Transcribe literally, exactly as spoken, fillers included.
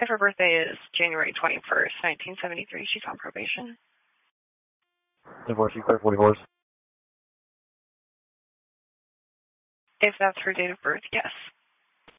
If her birthday is January twenty-first, nineteen seventy-three, she's on probation. Divorce, you clear for divorce? If that's her date of birth, yes.